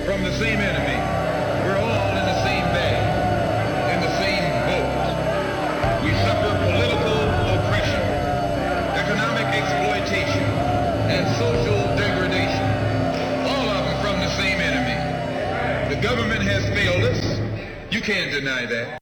from the same enemy. We're all in the same bag, in the same boat. We suffer political oppression, economic exploitation, and social degradation. All of them from the same enemy. The government has failed us. You can't deny that.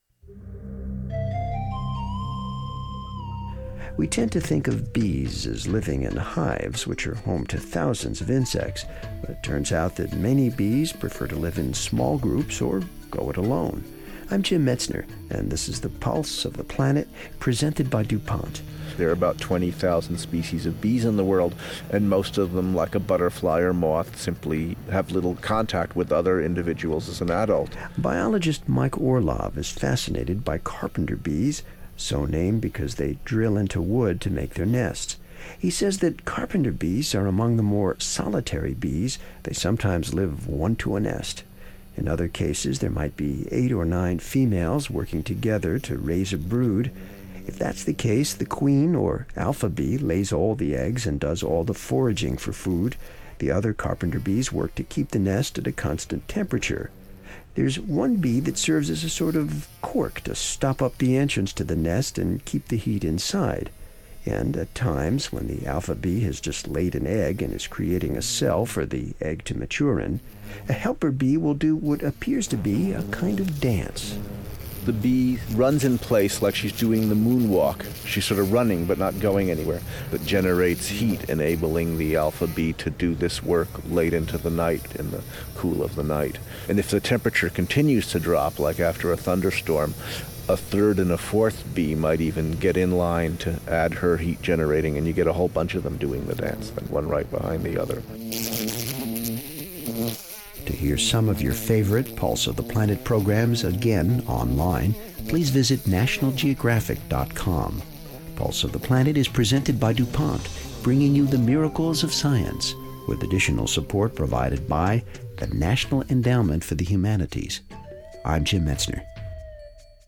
We tend to think of bees as living in hives, which are home to thousands of insects, but it turns out that many bees prefer to live in small groups or go it alone. I'm Jim Metzner, and this is the Pulse of the Planet, presented by DuPont. There are about 20,000 species of bees in the world, and most of them, like a butterfly or moth, simply have little contact with other individuals as an adult. Biologist Mike Orlov is fascinated by carpenter bees, so named because they drill into wood to make their nests. He says that carpenter bees are among the more solitary bees. They sometimes live one to a nest. In other cases, there might be 8 or 9 females working together to raise a brood. If that's the case, the queen, or alpha bee, lays all the eggs and does all the foraging for food. The other carpenter bees work to keep the nest at a constant temperature. There's one bee that serves as a sort of cork to stop up the entrance to the nest and keep the heat inside. And at times, when the alpha bee has just laid an egg and is creating a cell for the egg to mature in, a helper bee will do what appears to be a kind of dance. The bee runs in place like she's doing the moonwalk. She's sort of running but not going anywhere. That generates heat, enabling the alpha bee to do this work late into the night, in the cool of the night. And if the temperature continues to drop, like after a thunderstorm, a third and a fourth bee might even get in line to add her heat generating, and you get a whole bunch of them doing the dance, and one right behind the other. To hear some of your favorite Pulse of the Planet programs again online, please visit nationalgeographic.com. Pulse of the Planet is presented by DuPont, bringing you the miracles of science, with additional support provided by the National Endowment for the Humanities. I'm Jim Metzner.